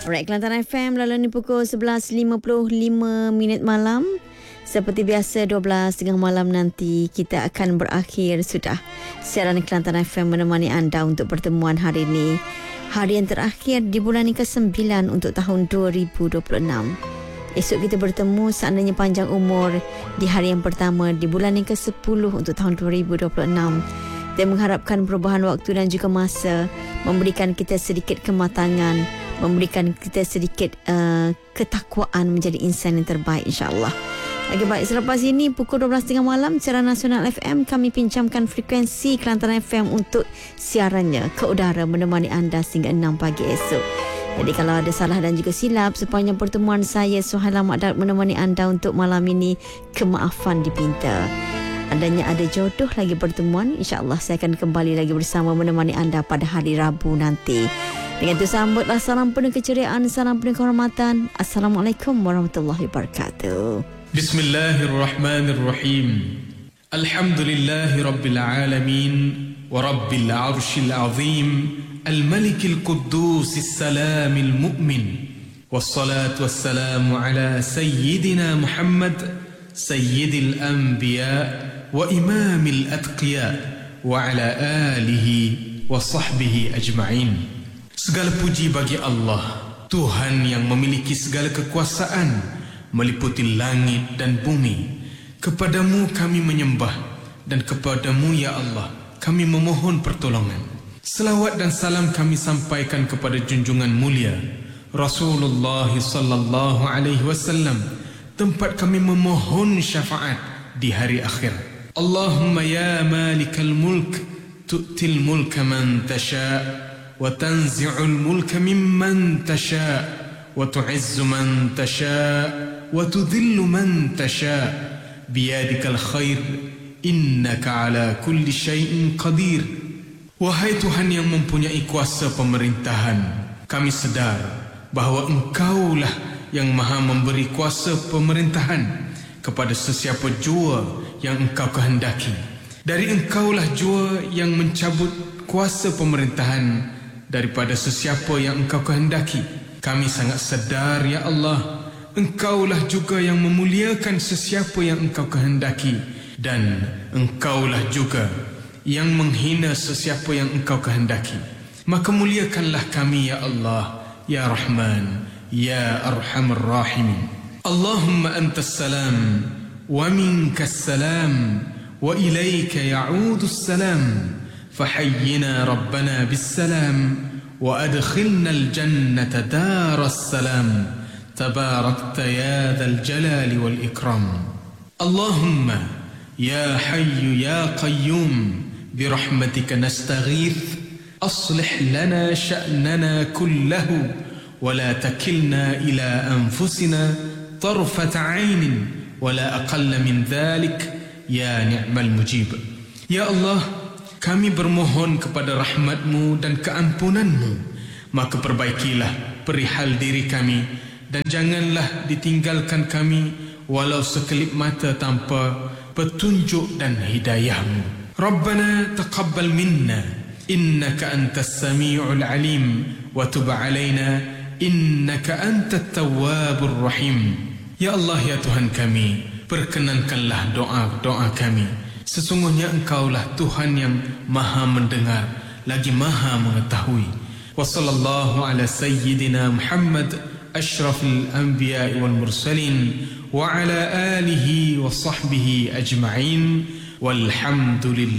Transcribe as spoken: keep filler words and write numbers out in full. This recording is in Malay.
Alright, Kelantan F M lalu ni pukul sebelas lima puluh lima minit malam. Seperti biasa dua belas tiga puluh malam nanti kita akan berakhir sudah siaran Kelantan F M menemani anda untuk pertemuan hari ini. Hari yang terakhir di bulan ke sembilan untuk tahun dua ribu dua puluh enam. Esok kita bertemu seandainya panjang umur di hari yang pertama di bulan yang ke sepuluh untuk tahun dua ribu dua puluh enam. Dan mengharapkan perubahan waktu dan juga masa memberikan kita sedikit kematangan, memberikan kita sedikit uh, ketakwaan menjadi insan yang terbaik, insyaAllah. Lagi baik, selepas ini pukul dua belas tiga puluh malam siaran nasional F M kami pinjamkan frekuensi Kelantan F M untuk siarannya ke udara menemani anda sehingga enam pagi esok. Jadi kalau ada salah dan juga silap sepanjang pertemuan saya Suhaila Makdad menemani anda untuk malam ini, kemaafan dipinta. Adanya ada jodoh lagi pertemuan, insyaAllah saya akan kembali lagi bersama menemani anda pada hari Rabu nanti. Dengan itu sambutlah salam penuh keceriaan, salam penuh kehormatan. Assalamualaikum warahmatullahi wabarakatuh. Bismillahirrahmanirrahim. Alhamdulillahi rabbil alamin wa rabbil arshil azim, al-malikil qudusis salamil mu'min, wassalatu wassalamu ala sayyidina Muhammad sayyidil anbiya wa imamil atqiya wa ala alihi wa sahbihi ajma'in. Segala puji bagi Allah, Tuhan yang memiliki segala kekuasaan meliputi langit dan bumi. Kepadamu kami menyembah dan kepadamu ya Allah kami memohon pertolongan. Selawat dan salam kami sampaikan kepada junjungan mulia Rasulullah sallallahu alaihi wasallam, tempat kami memohon syafaat di hari akhir. Allahumma ya malikal mulk tu'til mulka man tasha' wa tanzi'ul mulka mimman tasha' wa tu'izzu man tasha' wa tudhillu man tasha' biyadikal khair innaka ala kulli syai'in qadir. Wahai Tuhan yang mempunyai kuasa pemerintahan, kami sedar bahawa Engkaulah yang maha memberi kuasa pemerintahan kepada sesiapa jua yang Engkau kehendaki. Dari Engkaulah jua yang mencabut kuasa pemerintahan daripada sesiapa yang Engkau kehendaki. Kami sangat sedar ya Allah, Engkaulah juga yang memuliakan sesiapa yang Engkau kehendaki, dan Engkaulah juga yang menghina sesiapa yang Engkau kehendaki. Maka muliakanlah kami ya Allah, ya Rahman, ya Arhamar Rahimin. Allahumma antas salam wa minkas salam wa ilayka ya'udus salam, fahayyina rabbana bis salam wa adkhilna al jannata daras salam, tabarakta ya dhal jalali wal ikram. Allahumma ya hayyu ya qayyum birahmatika nastaghith, aslih lana sha'nana kullahu ولا تكلنا إلى أنفسنا طرفة عين ولا أقل من ذلك يا نعم المجيب. Ya Allah, kami bermohon kepada rahmat-Mu dan keampunan-Mu, maka perbaikilah perihal diri kami dan janganlah ditinggalkan kami walau sekelip mata tanpa petunjuk dan hidayah-Mu. Rabbana taqabbal minna innaka antas sami'ul alim wa tub alaina innaka antat tawwabur rahim. Ya Allah, ya Tuhan kami, perkenankanlah doa-doa kami. Sesungguhnya Engkaulah Tuhan yang maha mendengar lagi maha mengetahui. Wa sallallahu ala sayyidina Muhammad asyrafil anbiya wal mursalin wa ala alihi wa sahbihi ajma'in walhamdulillah.